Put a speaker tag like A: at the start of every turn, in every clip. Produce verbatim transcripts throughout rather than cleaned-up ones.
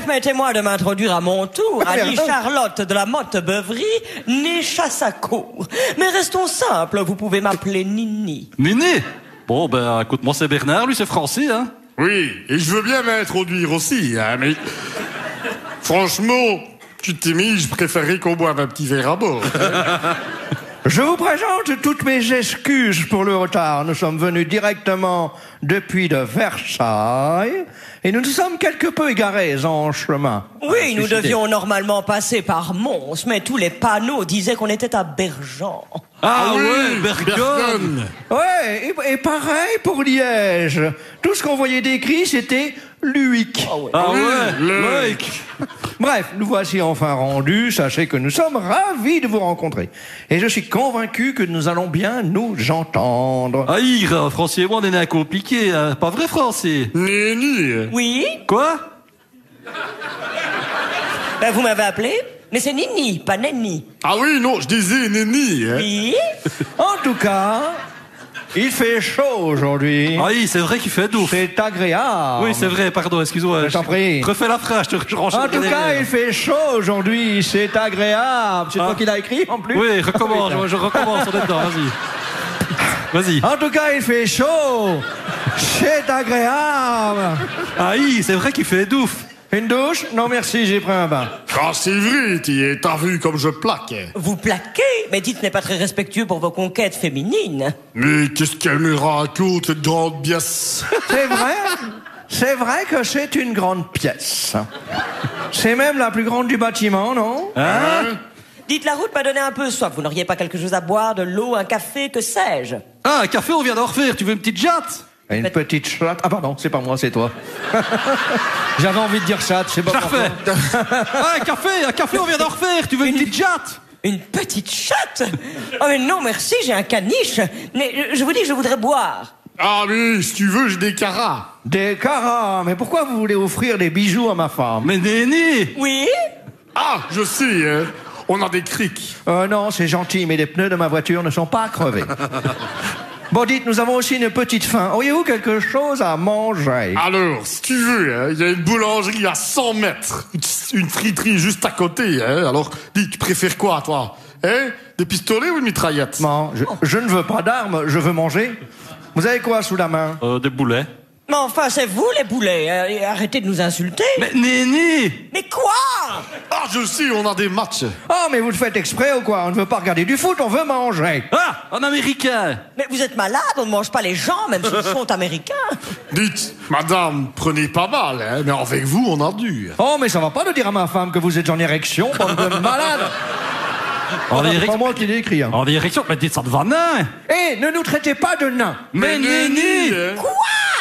A: permettez-moi de m'introduire à mon tour. Annie-Charlotte de la Motte-Beuverie, née Chassacourt. Mais restons simples, vous pouvez m'appeler Nini.
B: Nini? Bon, ben, écoute, moi c'est Bernard, lui c'est Francis, hein.
C: Oui, et je veux bien m'introduire aussi, hein, mais... Franchement, tu t'es mis, je préférais qu'on boive un petit verre à bord. Hein.
D: Je vous présente toutes mes excuses pour le retard. Nous sommes venus directement depuis de Versailles et nous nous sommes quelque peu égarés en chemin.
A: Oui, nous devions normalement passer par Mons, mais tous les panneaux disaient qu'on était à Bergen.
B: Ah,
C: Ah oui,
B: ouais, Bergen.
D: Ouais, et, et pareil pour Liège. Tout ce qu'on voyait décrit, c'était Luik.
A: Ah ouais.
B: Ah
C: Oui,
B: ouais,
C: le-
B: Loïc.
D: Bref, nous voici enfin rendus. Sachez que nous sommes ravis de vous rencontrer. Et je suis convaincu que nous allons bien nous entendre.
B: Ah, Ira, Francis et moi on est nés compliqués, hein. Pas vrai, Francis?
C: Nini.
A: Oui?
B: Quoi?
A: Ben, vous m'avez appelé? Mais c'est Nini, pas Nenni.
C: Ah oui, non, je disais Nini. Hein.
A: Oui?
D: En tout cas, il fait chaud aujourd'hui.
B: Ah oui, c'est vrai qu'il fait doux.
D: C'est agréable.
B: Oui, c'est vrai, pardon, excuse-moi.
D: Je t'en prie.
B: Refais la phrase, je te je range
D: En
B: le
D: tout cas,
B: derrière.
D: il fait chaud aujourd'hui, c'est agréable. C'est
B: Ah.
D: toi qui l'as écrit en plus?
B: Oui, recommence, je, je recommence, on est dedans, vas-y. Vas-y.
D: En tout cas, il fait chaud, c'est agréable.
B: Ah oui, c'est vrai qu'il fait doux.
D: Une douche? Non merci, j'ai pris un bain.
C: Ah, c'est vrai, t'y- t'as vu comme je plaque. Hein.
A: Vous plaquez? Mais dites, ce n'est pas très respectueux pour vos conquêtes féminines.
C: Mais qu'est-ce qu'elle me raconte, cette grande pièce?
D: C'est vrai? C'est vrai que c'est une grande pièce. C'est même la plus grande du bâtiment, non?
C: Hein?
A: Dites, la route m'a donné un peu soif. Vous n'auriez pas quelque chose à boire, de l'eau, un café, que sais-je?
B: Ah, un café, on vient d'en refaire. Tu veux une petite jatte?
D: Une petite chatte. Ah pardon, c'est pas moi, c'est toi. J'avais envie de dire chatte, c'est pas
B: Je la
D: pourquoi.
B: refais. Ah, un café, un café, on vient d'en refaire. Tu veux une petite jatte?
A: Une petite chatte? Oh mais non, merci, j'ai un caniche. Mais euh, je vous dis que je voudrais boire.
C: Ah oui, si tu veux, j'ai des caras.
D: Des caras, mais pourquoi vous voulez offrir des bijoux à ma femme?
B: Mais Néné!
A: Oui?
C: Ah, je sais, hein. On a des crics.
D: Euh, non, c'est gentil, mais les pneus de ma voiture ne sont pas crevés. Bon, dites, nous avons aussi une petite faim. Auriez-vous quelque chose à manger?
C: Alors, si tu veux, hein, il y a une boulangerie à cent mètres. Une, une friterie juste à côté, hein. Alors, dis, tu préfères quoi, toi? Hein? Des pistolets ou une mitraillette?
D: Non, je, je ne veux pas d'armes, je veux manger. Vous avez quoi sous la main?
B: Euh, des boulets.
A: Mais enfin, c'est vous les boulets. Euh, arrêtez de nous insulter.
B: Mais Néné!
A: Mais quoi?
C: Ah, je sais, on a des matchs.
D: Oh, mais vous le faites exprès ou quoi? On ne veut pas regarder du foot, on veut manger.
B: Ah, un américain!
A: Mais vous êtes malade, on ne mange pas les gens, même s'ils sont américains.
C: Dites, madame, prenez pas mal, hein, mais avec vous, on a dû.
D: Oh, mais ça va pas de dire à ma femme que vous êtes en érection, bande de malade.
B: En
D: C'est pas
B: érection.
D: moi qui l'ai écrit. Hein.
B: En érection, mais dites ça de nain!
D: Eh, ne nous traitez pas de nains.
B: Mais Néné!
C: hein.
A: Quoi?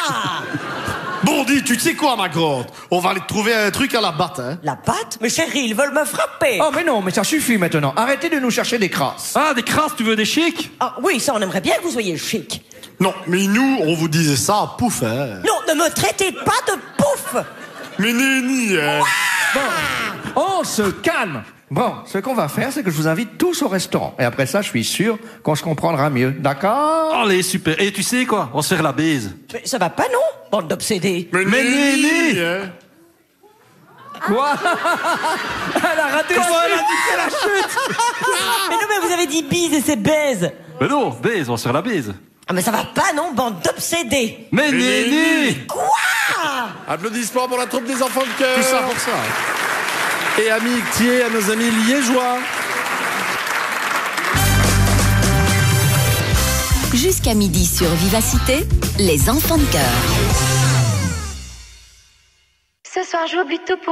C: Bon, dis, tu sais quoi, ma grande? On va aller te trouver un truc à la batte, hein.
A: La patte? Mais chérie, ils veulent me frapper.
D: Oh, mais non, mais ça suffit maintenant. Arrêtez de nous chercher des crasses.
B: Ah, des crasses, tu veux des chics?
A: Ah oui, ça, on aimerait bien que vous soyez chic.
C: Non, mais nous, on vous disait ça, pouf, hein.
A: Non, ne me traitez pas de pouf.
C: Mais Néni, hein.
D: On se calme. Bon, ce qu'on va faire, c'est que je vous invite tous au restaurant. Et après ça, je suis sûr qu'on se comprendra mieux. D'accord?
B: Allez, super. Et tu sais quoi? On va se faire la baise.
A: Mais ça va pas, non? Bande d'obsédés.
C: Mais,
B: Mais
C: Néni,
B: Néni.
C: hein.
D: Quoi? Elle a raté
B: Comment
D: la
B: elle a
D: chute.
B: dit la chute?
A: Mais non, mais vous avez dit bise et c'est baise.
B: Mais non, baise, on va se faire la baise.
A: Ah, mais ça va pas, non? Bande d'obsédés.
B: Mais
C: Mais
B: Néné!
A: Quoi?
E: Applaudissements pour la troupe des enfants de cœur.
C: Tout ça pour ça.
E: Et amitié à nos amis liégeois.
F: Jusqu'à midi sur Vivacité, les enfants de cœur.
G: Ce soir, je joue plutôt pour